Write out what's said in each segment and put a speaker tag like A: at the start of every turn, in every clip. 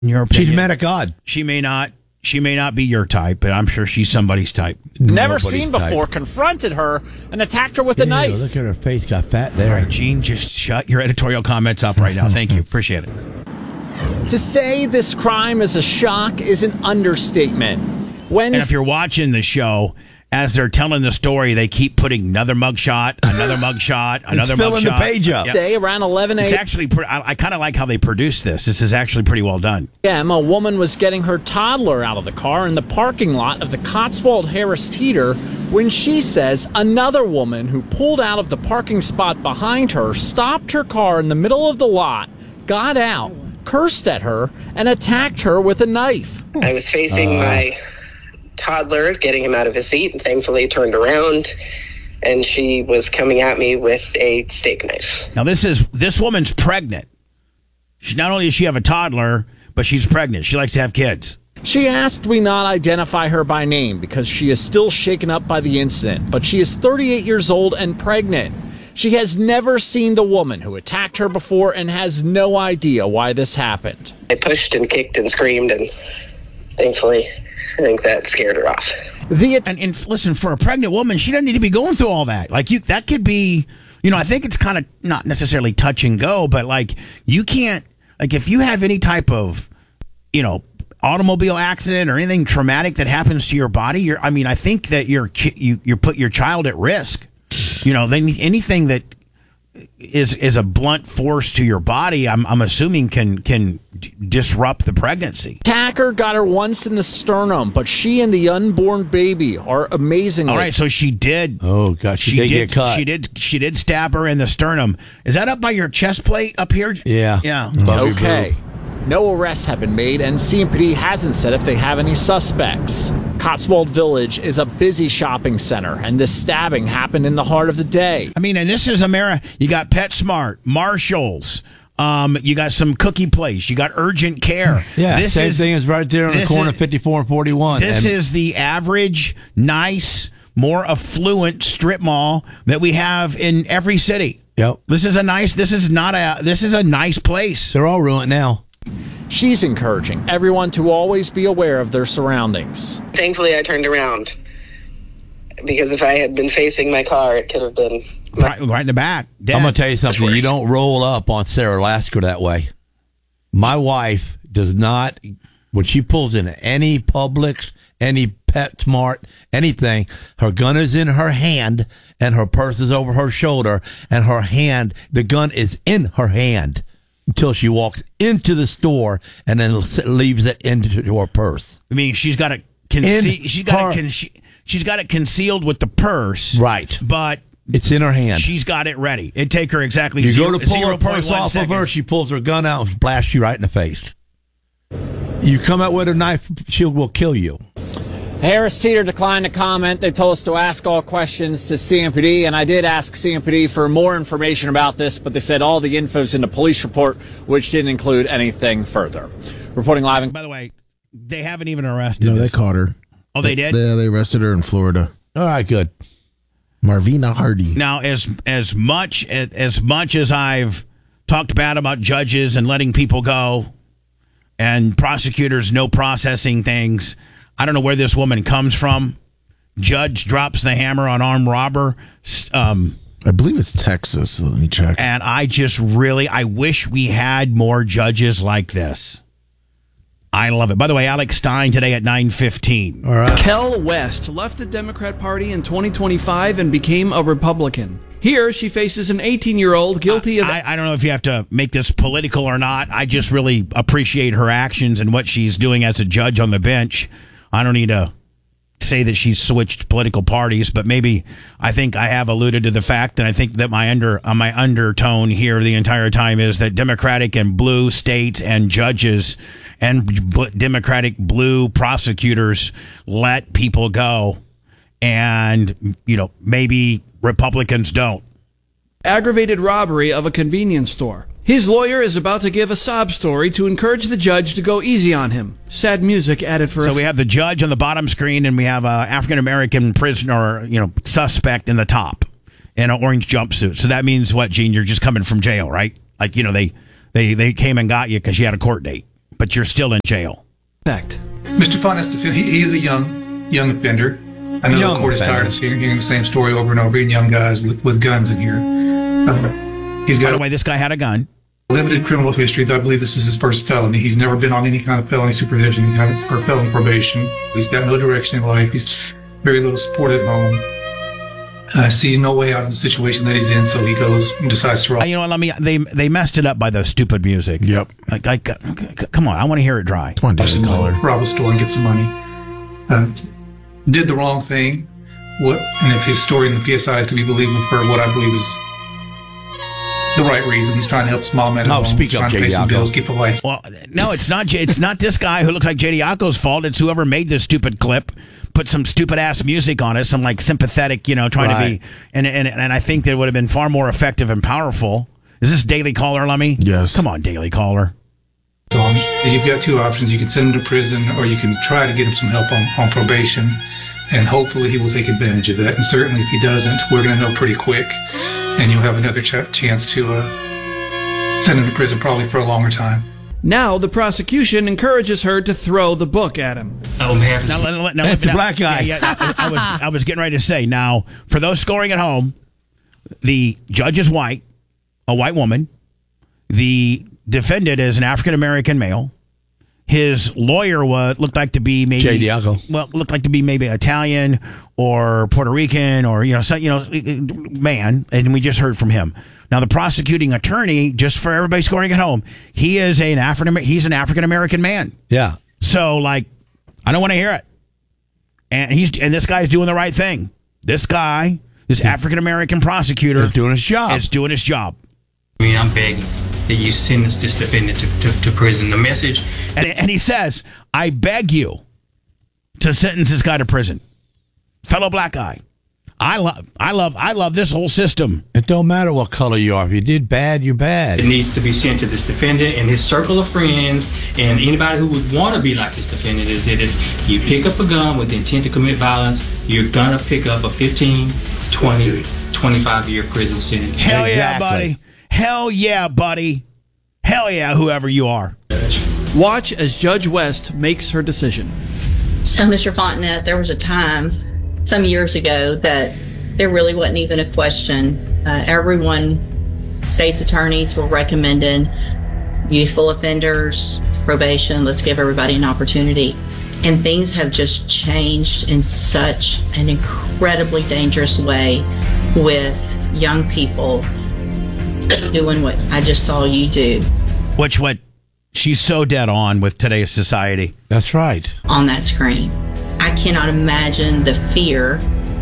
A: In your opinion,
B: She's met a god.
A: She may not be your type, but I'm sure she's somebody's type.
C: Never seen before, confronted her and attacked her with a knife.
B: Look at her face, got fat there.
A: All right, Gene, just shut your editorial comments up right now. Thank you. Appreciate it.
C: To say this crime is a shock is an understatement.
A: And if you're watching the show, as they're telling the story, they keep putting another mugshot, another mugshot, another
B: it's filling
A: mugshot.
B: the page up.
C: Today around 11 a.m.
A: It's actually, I kind of like how they produce this. This is actually pretty well done.
C: A woman was getting her toddler out of the car in the parking lot of the Cotswold Harris Teeter when she says another woman who pulled out of the parking spot behind her stopped her car in the middle of the lot, got out, cursed at her, and attacked her with a knife.
D: I was facing my toddler, getting him out of his seat, and thankfully turned around, and she was coming at me with a steak knife.
A: Now, this woman's pregnant. Not only does she have a toddler, but she's pregnant. She likes to have kids.
C: She asked we not identify her by name because she is still shaken up by the incident, but she is 38 years old and pregnant. She has never seen the woman who attacked her before and has no idea why this happened.
D: I pushed and kicked and screamed, and thankfully, I think that scared her off.
A: And listen, for a pregnant woman, she doesn't need to be going through all that. That could be, I think it's kind of not necessarily touch and go, but you can't, if you have any type of, automobile accident or anything traumatic that happens to your body, I think that you put your child at risk. Anything that is a blunt force to your body, I'm assuming can disrupt the pregnancy.
C: Attacker got her once in the sternum, but she and the unborn baby are amazingly.
A: All right, so she did.
B: Oh gosh, she did get cut.
A: She did stab her in the sternum. Is that up by your chest plate up here?
B: Yeah.
C: Okay. No arrests have been made, and CMPD hasn't said if they have any suspects. Cotswold Village is a busy shopping center, and this stabbing happened in the heart of the day.
A: And this is America. You got PetSmart, Marshalls, you got some cookie place, you got urgent care.
B: Yeah, same thing is right there on the corner of 54 and 41.
A: This is the average, nice, more affluent strip mall that we have in every city.
B: Yep.
A: This is a nice place.
B: They're all ruined now.
C: She's encouraging everyone to always be aware of their surroundings.
D: Thankfully, I turned around, because if I had been facing my car, it could have been
A: right in the back. Dead.
B: I'm going to tell you something. You don't roll up on Sarah Lasker that way. My wife does not, when she pulls into any Publix, any PetSmart, anything, her gun is in her hand and her purse is over her shoulder, and the gun is in her hand until she walks into the store and then leaves it into her purse.
A: She's got it she's got it concealed with the purse.
B: Right.
A: But
B: it's in her hand.
A: She's got it ready. It'd take her exactly
B: You go to pull her purse off
A: seconds.
B: of her, she pulls her gun out and blasts you right in the face. You come out with a knife, she will kill you.
C: Harris Teeter declined to comment. They told us to ask all questions to CMPD, and I did ask CMPD for more information about this, but they said all the info's in the police report, which didn't include anything further. Reporting live.
A: By the way, they haven't even arrested
E: No,
A: this.
E: they caught her.
A: Oh, they did?
E: Yeah, they arrested her in Florida.
B: All right, good.
E: Marvina Hardy.
A: Now, as much as I've talked bad about judges and letting people go and prosecutors no processing things, I don't know where this woman comes from. Judge drops the hammer on armed robber.
E: I believe it's Texas. So let me check.
A: And I wish we had more judges like this. I love it. By the way, Alex Stein today at 9:15.
B: All right.
F: Kel West left the Democrat Party in 2025 and became a Republican. Here, she faces an 18-year-old guilty of...
A: I don't know if you have to make this political or not. I just really appreciate her actions and what she's doing as a judge on the bench. I don't need to say that she's switched political parties, but maybe I think I have alluded to the fact that I think that my undertone here the entire time is that Democratic and blue states and judges and Democratic blue prosecutors let people go, and maybe Republicans don't.
F: aggravated robbery of a convenience store. His lawyer is about to give a sob story to encourage the judge to go easy on him. Sad music added for...
A: So we have the judge on the bottom screen, and we have an African-American prisoner, suspect in the top in an orange jumpsuit. So that means what, Gene? You're just coming from jail, right? They came and got you because you had a court date. but you're still in jail.
F: Fact.
G: Mr. Fontes, he is a young offender. I know
B: Young
G: the court is
B: offender.
G: tired of hearing the same story over and over, and young guys with guns in here. He's
A: By
G: got
A: the way, this guy had a gun.
G: a limited criminal history. I believe this is his first felony. He's never been on any kind of felony supervision or felony probation. He's got no direction in life. He's very little support at home. Sees no way out of the situation that he's in, so he goes and decides to rob.
A: You know what? They messed it up by the stupid music.
E: Yep.
A: Like, come on, I want to hear it dry.
E: Come on, Daily Caller.
G: Rob a store and get some money. Did the wrong thing. And if his story in the PSI is to be believed for what I believe is the right reason, he's trying to help his mom at home.
B: Speak up,
G: trying to pay
B: J.D.
G: some
B: Yako.
G: bills, keep the lights.
A: Well, no, it's not. It's not this guy who looks like J.D. Yacko's fault. It's whoever made this stupid clip, put some stupid ass music on it, some like sympathetic, trying to be. And I think that it would have been far more effective and powerful. Is this Daily Caller, Lemmy?
E: Yes.
A: Come on, Daily Caller.
G: So you've got two options. You can send him to prison, or you can try to get him some help on probation, and hopefully he will take advantage of that. And certainly if he doesn't, we're going to know pretty quick, and you'll have another chance to send him to prison probably for a longer time.
F: Now the prosecution encourages her to throw the book at him.
A: Now,
B: It's a black guy.
A: Yeah, I was getting ready to say, now, for those scoring at home, the judge is white, a white woman. The defendant is an African-American male. His lawyer looked like to be maybe
B: J.D. Yako.
A: Well, looked like to be maybe Italian or Puerto Rican or man, and we just heard from him. Now the prosecuting attorney, just for everybody scoring at home, he's an African American man.
B: Yeah.
A: So I don't want to hear it. And this guy's doing the right thing. This African American prosecutor
B: He's doing his job.
A: is doing his job.
H: I mean, I'm begging that you sentence this defendant to prison. The message.
A: And he says, I beg you to sentence this guy to prison. Fellow black guy. I love this whole system.
B: It don't matter what color you are. If you did bad, you're bad.
H: It needs to be sent to this defendant and his circle of friends and anybody who would want to be like this defendant is that if you pick up a gun with the intent to commit violence, you're going to pick up a 15, 20, 25-year prison sentence.
A: Hell yeah,
B: Exactly.
A: buddy. Hell yeah, buddy. Hell yeah, whoever you are.
F: Watch as Judge West makes her decision.
I: So, Mr. Fontenette, there was a time some years ago that there really wasn't even a question. Everyone, state's attorneys were recommending youthful offenders, probation, let's give everybody an opportunity. And things have just changed in such an incredibly dangerous way with young people doing what I just saw you do.
A: What she's so dead on with today's society.
B: That's right.
I: On that screen. I cannot imagine the fear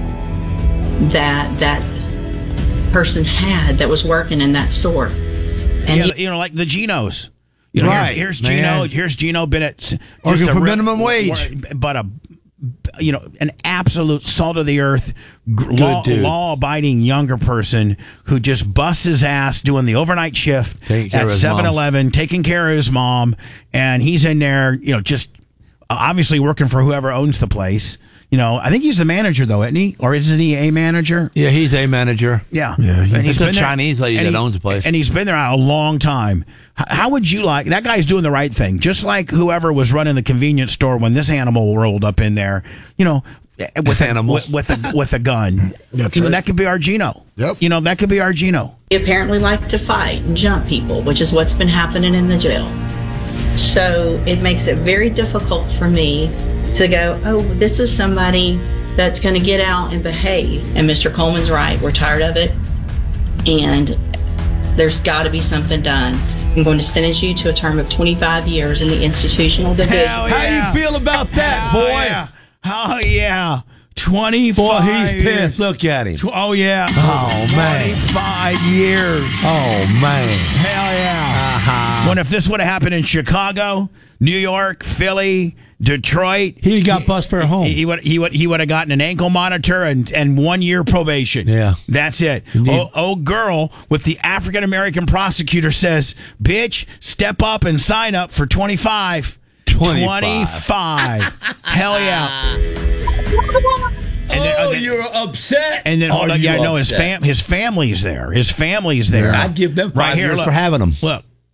I: that person had that was working in that store. And
A: Yeah, like the Genos.
B: Right,
A: Here's
B: man.
A: Gino Bennett.
B: Working for minimum wage.
A: But an absolute salt of the earth,
B: dude.
A: law-abiding younger person who just busts his ass doing the overnight shift
B: Taking care
A: at
B: of his mom.
A: 7-Eleven, taking care of his mom, and he's in there, just obviously working for whoever owns the place. I think he's the manager, though, isn't he? Or isn't he a manager?
B: Yeah, he's a manager.
A: Yeah.
E: Yeah,
A: And
B: It's
A: he's
B: a
A: been there-
B: Chinese lady
A: and
B: that owns the place.
A: And he's been there a long time. How would you like... That guy's doing the right thing. Just like whoever was running the convenience store when this animal rolled up in there, with
B: Animal.
A: with a gun.
E: That's right.
A: That could be our Gino.
E: Yep.
A: That could be our Gino.
I: he apparently liked to fight and jump people, which is what's been happening in the jail. So it makes it very difficult for me to go, oh, this is somebody that's going to get out and behave. And Mr. Coleman's right. We're tired of it. And there's got to be something done. I'm going to sentence you to a term of 25 years in the institutional division.
A: Hell
B: How
A: yeah.
B: do you feel about that,
A: Hell
B: boy?
A: yeah. Oh, yeah. 25
B: Boy, he's
A: years.
B: pissed. Look at him.
A: Oh, yeah.
B: Oh, man.
A: 25 years.
B: Oh, man.
A: Hell yeah.
B: Uh-huh.
A: When if this would have happened in Chicago, New York, Philly, Detroit,
B: He got bus fare home.
A: he would have gotten an ankle monitor and 1 year probation.
B: Yeah.
A: That's it. Old girl with the African American prosecutor says, "Bitch, step up and sign up for 25." 25. Hell yeah. And then,
B: you're upset?
A: and then hold
B: Are
A: on,
B: you
A: yeah, no,
B: upset?
A: his family's there. His family's there.
B: I'd give them 5 years
A: look.
B: for having them.
A: Look,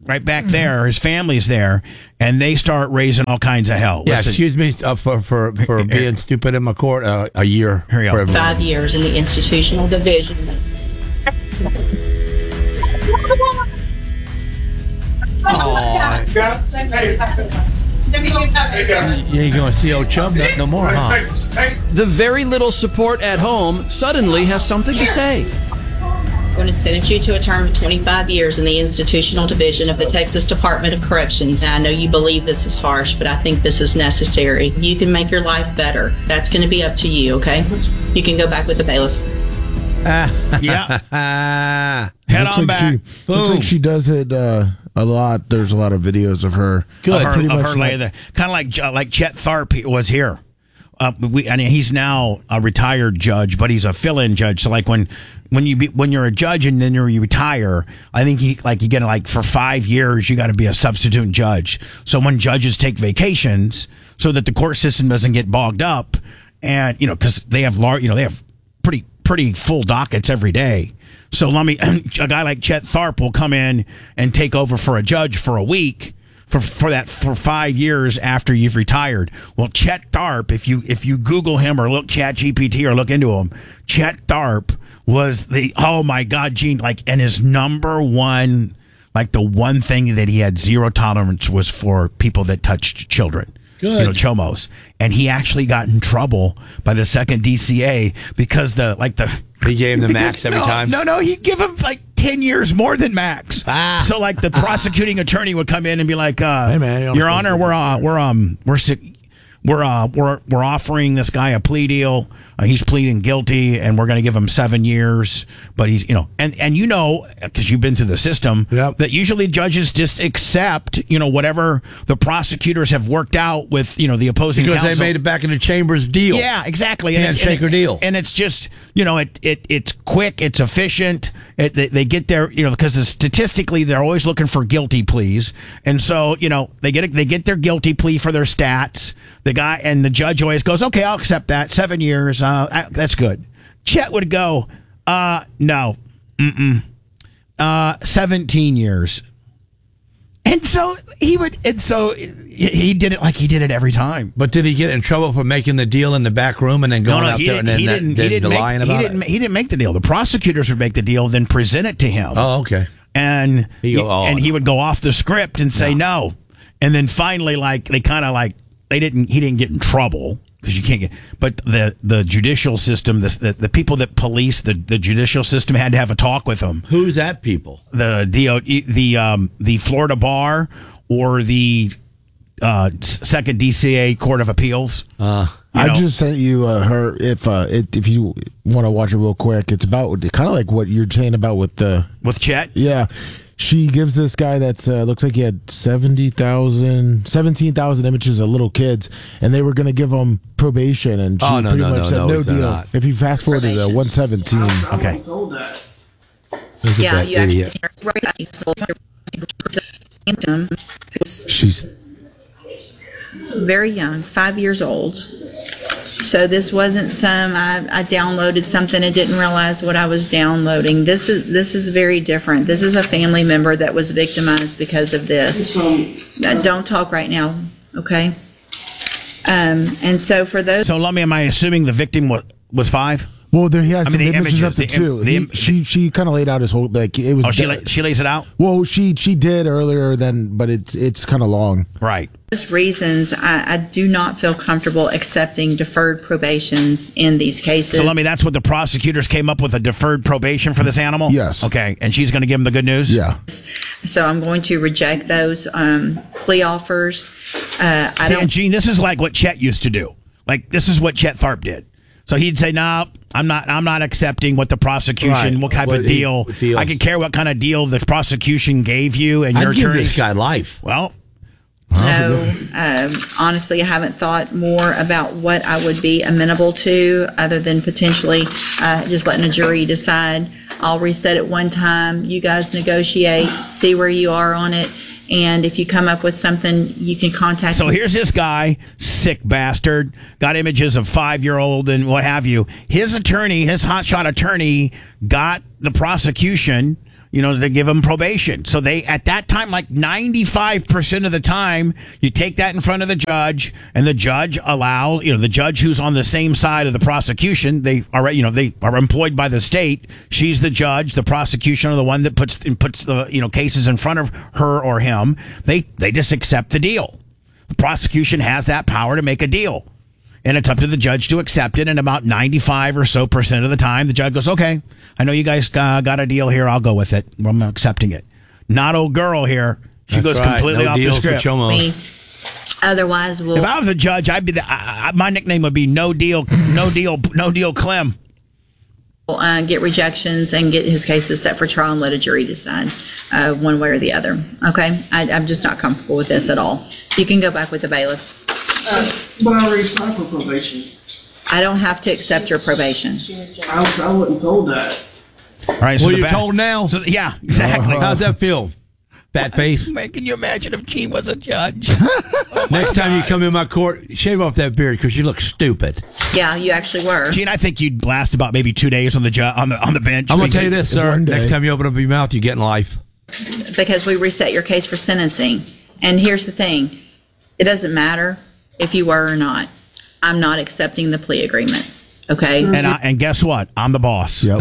A: right back there. His family's there, and they start raising all kinds of hell.
B: Yeah,
A: Listen,
B: excuse me for being stupid in my court. A year.
A: Here you go.
I: 5 years in the institutional division.
B: You ain't going to see old Chum no more, huh?
F: The very little support at home suddenly has something to say.
I: I'm going to sentence you to a term of 25 years in the institutional division of the Texas Department of Corrections. Now, I know you believe this is harsh, but I think this is necessary. You can make your life better. That's going to be up to you, okay? You can go back with the bailiff.
A: Yeah. Head
E: Looks
A: on
E: like
A: back.
E: Looks like she does it a lot. There's a lot of videos of her.
A: Good.
E: Pretty
A: Of
E: much
A: her
E: like-
A: kind of like Chet Tharp was here. He's now a retired judge, but he's a fill-in judge. So like when you're a judge and then you retire, I think you get like for 5 years you got to be a substitute judge. So when judges take vacations, so that the court system doesn't get bogged up, and because they have they have pretty full dockets every day. So a guy like Chet Tharp will come in and take over for a judge for a week. For 5 years after you've retired. Well, Chet Tharp, if you Google him or look ChatGPT or look into him, Chet Tharp was oh my God, Gene, and his number one, the one thing that he had zero tolerance was for people that touched children.
B: Good.
A: Chomos. And he actually got in trouble by the second DCA because
B: He gave him the max every time?
A: No, he'd give him 10 years more than max. So the prosecuting attorney would come in and be like,
B: "Hey man,
A: Your Honor, we're offering this guy a plea deal. He's pleading guilty, and we're going to give him 7 years. But he's, because you've been through the system,
B: Yep.
A: that usually judges just accept, whatever the prosecutors have worked out with, the opposing
B: Because
A: counsel.
B: they made it back in the Chambers deal.
A: Yeah, exactly.
B: Handshake or deal.
A: And it's just, it's quick, it's efficient. They get there, because statistically they're always looking for guilty pleas, and so they get their guilty plea for their stats. The guy and the judge always goes, "Okay, I'll accept that. 7 years, that's good." Chet would go, "No, 17 years." And so he did it like he did it every time.
B: But did he get in trouble for making the deal in the back room and then going out there and then lying about it?
A: He didn't make the deal. The prosecutors would make the deal, then present it to him.
B: Oh, okay.
A: And he would go off the script and say no. And then finally, he didn't get in trouble because you can't get. But the judicial system, the people that police the judicial system had to have a talk with him.
B: Who's that people?
A: The Florida Bar or the Second DCA Court of Appeals.
E: I just sent you her. If you want to watch it real quick, it's about kind of like what you're saying about with
A: Chet.
E: Yeah, she gives this guy that's looks like he had 17,000 images of little kids, and they were going to give him probation, and she pretty much said no deal.
B: Not.
E: If you fast forward to 117,
A: okay.
I: Yeah, you
B: idiot.
E: She's
I: very young, 5 years old. So this wasn't I downloaded something and didn't realize what I was downloading. This is very different. This is a family member that was victimized because of this. Don't talk right now, okay? And so for those.
A: So, Lummy, am I assuming the victim was 5?
E: Well, there he had some
A: the
E: images up to
A: images,
E: 2. She kind of laid out his whole it was.
A: Oh, she lays it out.
E: Well, she did earlier but it's kind of long.
A: Right.
I: Those reasons, I do not feel comfortable accepting deferred probations in these cases.
A: So, Lummy, that's what the prosecutors came up with, a deferred probation for this animal?
E: Yes.
A: Okay, and she's going to give him the good news?
E: Yeah.
I: So I'm going to reject those plea offers.
A: And Gene, this is like what Chet used to do. This is what Chet Tharp did. So he'd say, "No, I'm not accepting what the prosecution, what type of deal. I can care what kind of deal the prosecution gave you and your
B: I'd give
A: attorney."
B: this guy life.
A: Well,
I: no, honestly, I haven't thought more about what I would be amenable to other than potentially just letting a jury decide. I'll reset it one time. You guys negotiate, see where you are on it. And if you come up with something, you can contact me.
A: So here's this guy, sick bastard, got images of 5-year-old and what have you. His attorney, his hotshot attorney, got the prosecution to give them probation. So they, at that time, like 95% of the time, you take that in front of the judge, and the judge allows, the judge who's on the same side of the prosecution, they are employed by the state. She's the judge. The prosecution are the one that puts the, cases in front of her or him. They just accept the deal. The prosecution has that power to make a deal. And it's up to the judge to accept it. And about 95% or so of the time, the judge goes, okay, I know you guys got a deal here. I'll go with it. I'm accepting it. Not old girl here. She goes completely off the script.
I: Otherwise,
A: if I was a judge, I'd be my nickname would be No Deal Clem.
I: Get rejections and get his cases set for trial and let a jury decide one way or the other. Okay? I'm just not comfortable with this at all. You can go back with the bailiff.
J: But I already signed for probation.
I: I don't have to accept your probation.
J: I wasn't told that.
A: All right, so
B: you're told now?
A: So, yeah, exactly.
B: How's that feel? Fat face?
A: Man, can you imagine if Gene was a judge?
B: Next time you come in my court, shave off that beard because you look stupid.
I: Yeah, you actually were.
A: Gene, I think you'd last about maybe 2 days on the bench.
B: I'm going to tell you this, sir. Next time you open up your mouth, you get in life.
I: Because we reset your case for sentencing. And here's the thing. It doesn't matter if you were or not. I'm not accepting the plea agreements. Okay.
A: And guess what? I'm the boss.
E: Yep.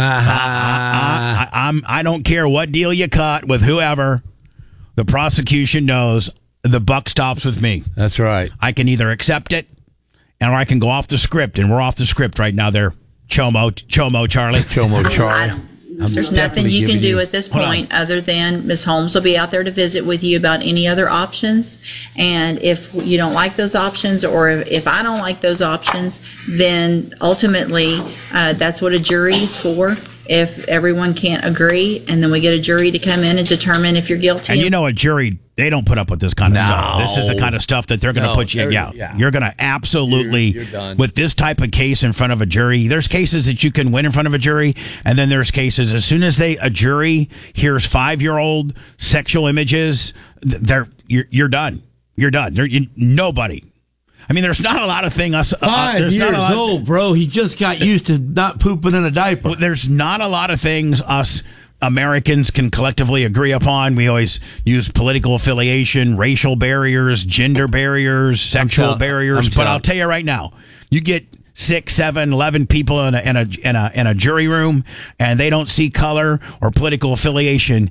A: I don't care what deal you cut with whoever. The prosecution knows the buck stops with me.
B: That's right.
A: I can either accept it, or I can go off the script. And we're off the script right now. There, Chomo Charlie.
B: Chomo Charlie.
I: There's nothing you can do at this point other than Ms. Holmes will be out there to visit with you about any other options. And if you don't like those options, or if I don't like those options, then ultimately that's what a jury is for. If everyone can't agree, and then we get a jury to come in and determine if you're guilty.
A: And a jury, they don't put up with this kind of stuff. This is the kind of stuff that they're going to put you. Yeah, you're going to absolutely,
B: you're done.
A: With this type of case in front of a jury. There's cases that you can win in front of a jury, and then there's cases as soon as a jury hears 5-year-old sexual images, you're done. You're done. Nobody. I mean, there's not a lot of things.
B: 5 years old, bro. He just got used to not pooping in a diaper.
A: There's not a lot of things us Americans can collectively agree upon. We always use political affiliation, racial barriers, gender barriers, sexual barriers. But I'll tell you right now, you get 6, 7, 11 people in a jury room, and they don't see color or political affiliation.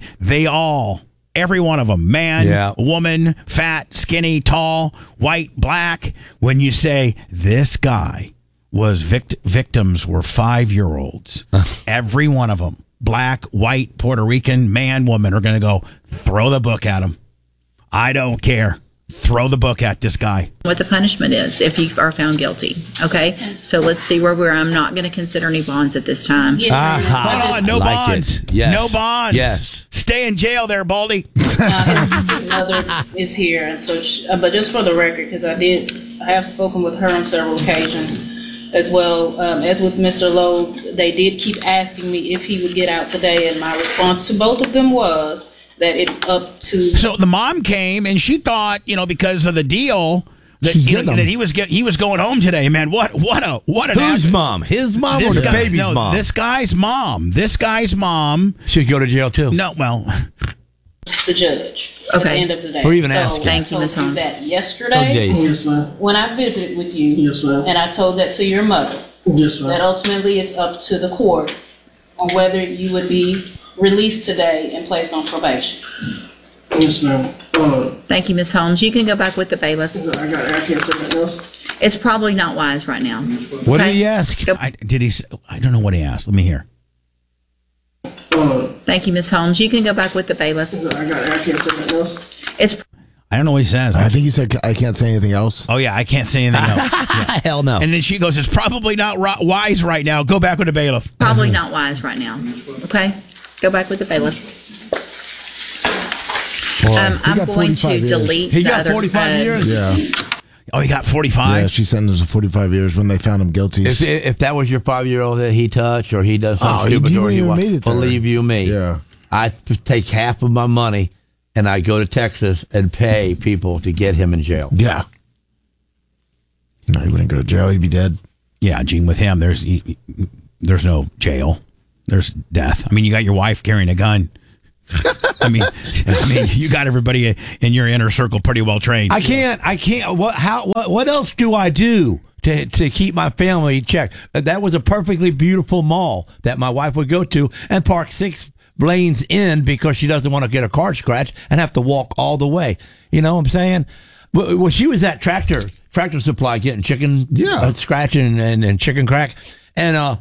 A: Every one of them, man, woman, fat, skinny, tall, white, black. When you say this guy was victims were 5-year-olds, every one of them, black, white, Puerto Rican, man, woman, are going to go throw the book at him. I don't care. Throw the book at this guy.
I: What the punishment is if you are found guilty. Okay, so let's see where we're. I'm not going to consider any bonds at this time.
A: No bonds.
B: Yes.
A: No bonds.
B: Yes.
A: Stay in jail there, Baldy.
J: His mother is here, and so. But just for the record, because I have spoken with her on several occasions, as well as with Mr. Lowe. They did keep asking me if he would get out today, and my response to both of them was that it's up to.
A: So the mom came, and she thought, because of the deal that, that he was going home today. Man, what an
B: whose mom? His mom or the baby's mom?
A: This guy's mom. This guy's mom
B: should go to jail too.
A: No, well,
J: the judge.
I: Okay.
J: At the end of the day.
B: Or even asking.
I: Thank you, Ms. Holmes.
J: That yesterday,
B: yes,
J: when I visited with you, yes, ma'am. And I told that to your mother, yes, ma'am. That ultimately it's up to the court on whether you would be released today and placed on probation. Yes, ma'am.
I: Thank you, Ms. Holmes. You can go back with the bailiff.
J: I can't say nothing else.
I: It's probably not wise right now.
B: What did he ask?
A: I don't know what he asked. Let me hear.
I: Thank you, Ms. Holmes. You can go back with the bailiff.
J: I can't say nothing else.
A: I don't know what he says.
E: I think he said, I can't say anything else.
A: Oh, yeah, I can't say anything else. Yeah.
B: Hell no.
A: And then she goes, it's probably not wise right now. Go back with the bailiff.
I: Probably not wise right now. Okay? Go back with the bailiff. I'm going to delete
B: He got 45 years?
E: Yeah.
A: Oh, he got 45?
E: Yeah, she sentenced him to 45 years when they found him guilty.
B: If that was your 5-year-old that he touched or he does something stupid or he believe you me.
E: Yeah.
B: I'd take half of my money and I'd go to Texas and pay people to get him in jail.
E: Yeah. No, he wouldn't go to jail. He'd be dead.
A: Yeah, Gene, with him, there's no jail. There's death. I mean, you got your wife carrying a gun. I mean, you got everybody in your inner circle pretty well trained.
B: I can't. What else do I do to keep my family in check? That was a perfectly beautiful mall that my wife would go to and park 6 lanes in because she doesn't want to get a car scratched and have to walk all the way. You know what I'm saying? Well, she was at Tractor Supply getting chicken scratching and chicken crack. And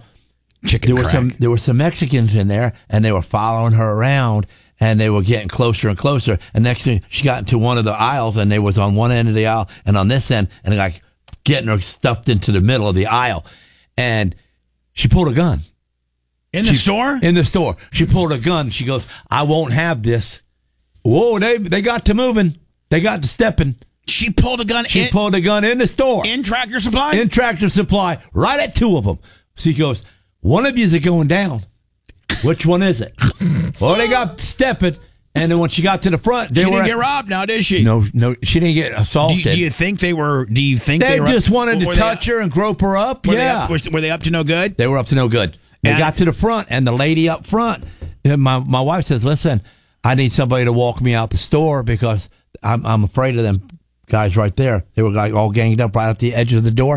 B: there were some Mexicans in there, and they were following her around, and they were getting closer and closer. And next thing, she got into one of the aisles, and they was on one end of the aisle and on this end, and like getting her stuffed into the middle of the aisle. And she pulled a gun.
A: In the store?
B: In the store. She pulled a gun. She goes, I won't have this. Whoa, they got to moving. They got to stepping.
A: She pulled a gun.
B: She pulled a gun in the store.
A: In Tractor Supply?
B: In Tractor Supply. Right at 2 of them. So he goes, one of you's going down. Which one is it? Well, they got stepping. And then when she got to the front,
A: she didn't get robbed now, did she?
B: No, she didn't get assaulted.
A: Do you think they were? Do you think
B: they
A: were
B: just wanted to touch her and grope her up?
A: Were they up to no good?
B: They were up to no good. They got to the front, and the lady up front, my wife says, listen, I need somebody to walk me out the store because I'm afraid of them guys right there. They were like all ganged up right at the edge of the door.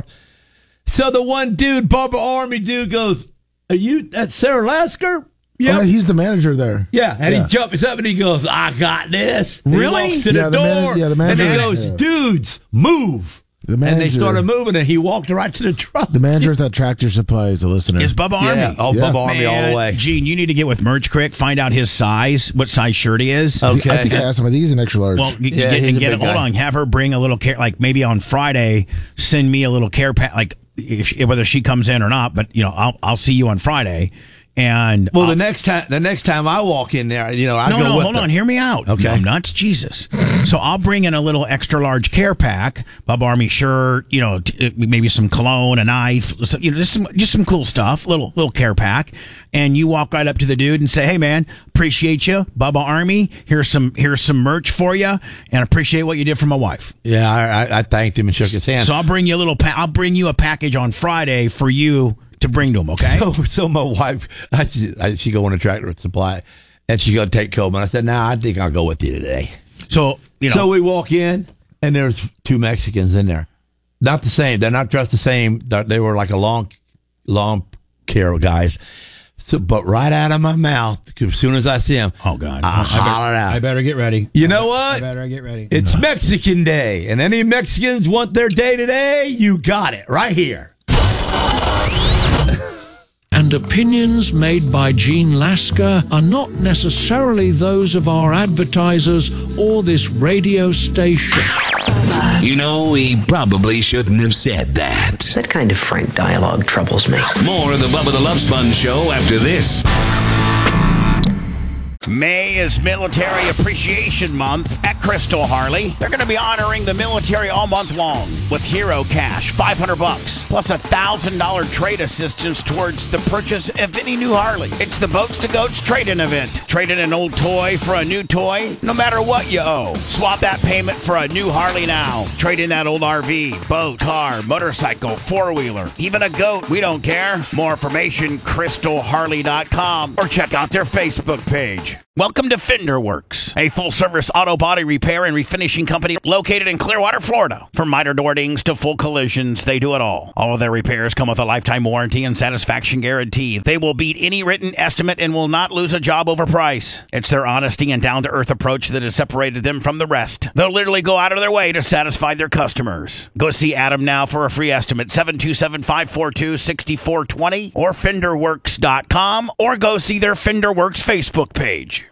B: So the one dude, Bubba Army dude, goes, that's Sarah Lasker?
E: Yeah, he's the manager there.
B: Yeah, and he jumps up and he goes, I got this.
A: Really?
B: He walks to the door,
E: the manager,
B: and he goes, dudes, move. And they started moving, and he walked right to the truck.
E: The manager at that Tractor Supply is a listener.
A: Is Bubba Army?
B: Yeah. Oh, Bubba Army all the way.
A: Gene, you need to get with Merch Crick, find out his size, what size shirt he is.
B: Okay.
E: I think I asked him. I think he's an extra large.
A: Well, hold on. Have her bring a little care, like maybe on Friday, send me a little care pack, like whether she comes in or not. But I'll see you on Friday. And
B: the next time I walk in there, I go with
A: hold on, hear me out.
B: Okay,
A: I'm nuts, Jesus. So I'll bring in a little extra large care pack, Bubba Army shirt, maybe some cologne, a knife, just some cool stuff, little care pack. And you walk right up to the dude and say, "Hey, man, appreciate you, Bubba Army. Here's some merch for you, and appreciate what you did for my wife."
B: Yeah, I thanked him and shook his hand.
A: So I'll bring you I'll bring you a package on Friday for you to bring to him, okay?
B: So my wife, she go on a Tractor Supply, and she go take Coleman. I said, I think I'll go with you today.
A: So
B: so we walk in, and there's 2 Mexicans in there. Not the same. They're not dressed the same. They were like a long care guys. So, but right out of my mouth, as soon as I see them,
A: oh God,
B: I hollered out.
A: I better get ready.
B: You know what?
A: I better get ready.
B: It's Mexican Day, and any Mexicans want their day today, you got it right here.
K: And opinions made by Gene Lasker are not necessarily those of our advertisers or this radio station.
L: He probably shouldn't have said that.
M: That kind of frank dialogue troubles me.
L: More of the Bubba the Love Sponge Show after this.
A: May is Military Appreciation Month at Crystal Harley. They're going to be honoring the military all month long with Hero Cash, $500, plus $1,000 trade assistance towards the purchase of any new Harley. It's the Boats to Goats trade-in event. Trade in an old toy for a new toy, no matter what you owe. Swap that payment for a new Harley now. Trade in that old RV, boat, car, motorcycle, four-wheeler, even a goat. We don't care. More information, crystalharley.com, or check out their Facebook page. Welcome to Fender Works, a full-service auto body repair and refinishing company located in Clearwater, Florida. From miter door dings to full collisions, they do it all. All of their repairs come with a lifetime warranty and satisfaction guarantee. They will beat any written estimate and will not lose a job over price. It's their honesty and down-to-earth approach that has separated them from the rest. They'll literally go out of their way to satisfy their customers. Go see Adam now for a free estimate, 727-542-6420, or FenderWorks.com, or go see their Fender Works Facebook page.